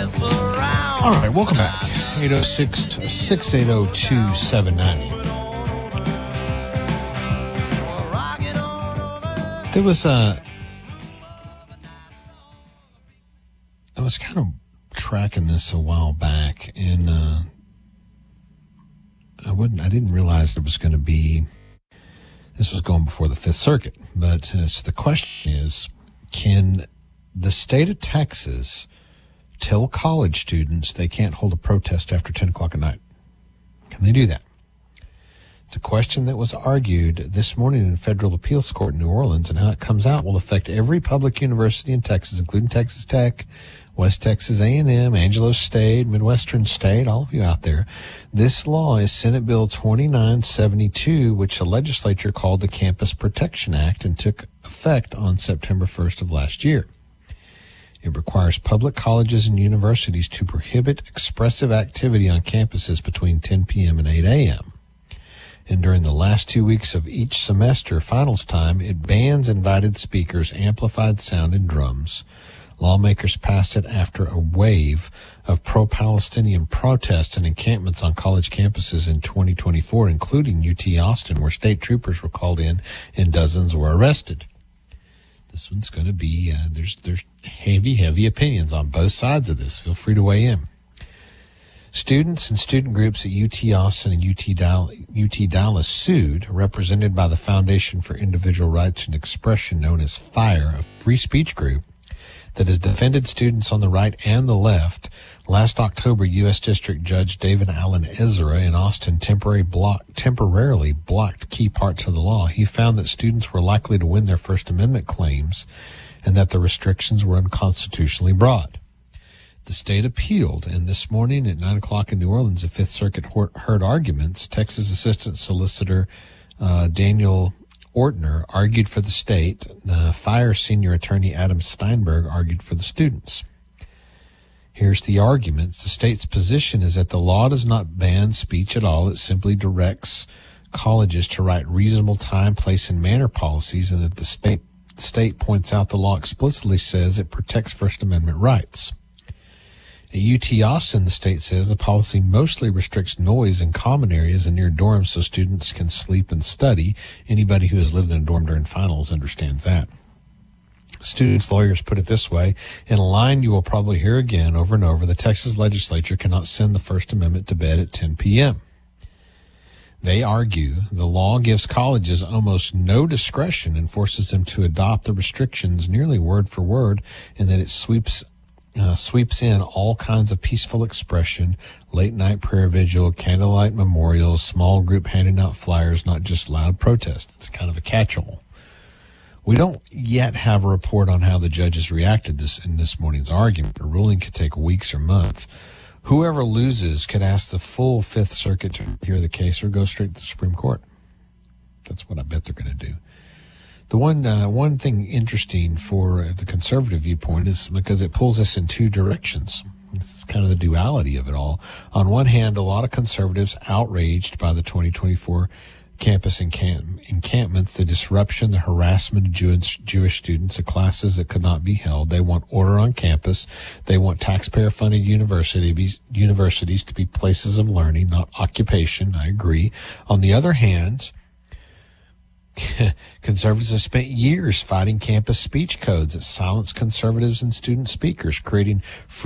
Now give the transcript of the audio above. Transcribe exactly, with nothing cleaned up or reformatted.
All right, welcome back. eight oh six, six eight oh, two seven nine zero. There was a... I was kind of tracking this a while back, and uh, I wouldn't. I didn't realize it was going to be... This was going before the Fifth Circuit, but uh, so the question is, can the state of Texas tell college students they can't hold a protest after ten o'clock at night? Can they do that? It's a question that was argued this morning in federal appeals court in New Orleans, and how it comes out will affect every public university in Texas, including Texas Tech, West Texas A and M, Angelo State, Midwestern State, all of you out there. This law is Senate Bill twenty-nine seventy-two, which the legislature called the Campus Protection Act and took effect on September first of last year. It requires public colleges and universities to prohibit expressive activity on campuses between ten p.m. and eight a.m. And during the last two weeks of each semester finals time, it bans invited speakers, amplified sound, and drums. Lawmakers passed it after a wave of pro-Palestinian protests and encampments on college campuses in twenty twenty-four, including U T Austin, where state troopers were called in and dozens were arrested. This one's going to be, uh, there's there's heavy, heavy opinions on both sides of this. Feel free to weigh in. Students and student groups at U T Austin and U T Dallas, U T Dallas sued, represented by the Foundation for Individual Rights and Expression, known as FIRE, a free speech group that has defended students on the right and the left. Last October, U S District Judge David Allen Ezra in Austin temporarily blocked, temporarily blocked key parts of the law. He found that students were likely to win their First Amendment claims and that the restrictions were unconstitutionally broad. The state appealed, and this morning at nine o'clock in New Orleans, the Fifth Circuit heard arguments. Texas Assistant Solicitor uh, Daniel Ortner argued for the state. The FIRE senior attorney Adam Steinberg argued for the students. Here's the arguments. The state's position is that the law does not ban speech at all. It simply directs colleges to write reasonable time, place, and manner policies, and that the state, the state points out the law explicitly says it protects First Amendment rights. At U T Austin, the state says the policy mostly restricts noise in common areas and near dorms so students can sleep and study. Anybody who has lived in a dorm during finals understands that. Students' lawyers put it this way: in a line you will probably hear again over and over, the Texas legislature cannot send the First Amendment to bed at ten p.m. They argue the law gives colleges almost no discretion and forces them to adopt the restrictions nearly word for word, and that it sweeps Uh, sweeps in all kinds of peaceful expression, late-night prayer vigil, candlelight memorials, small group handing out flyers, not just loud protest. It's kind of a catch-all. We don't yet have a report on how the judges reacted this in this morning's argument. A ruling could take weeks or months. Whoever loses could ask the full Fifth Circuit to hear the case or go straight to the Supreme Court. That's what I bet they're going to do. The one uh, one thing interesting for the conservative viewpoint is because it pulls us in two directions. It's kind of the duality of it all. On one hand, a lot of conservatives outraged by the twenty twenty-four campus encamp- encampments, the disruption, the harassment of Jewish, Jewish students, the classes that could not be held. They want order on campus. They want taxpayer-funded universities, universities to be places of learning, not occupation. I agree. On the other hand, conservatives have spent years fighting campus speech codes that silence conservatives and student speakers, creating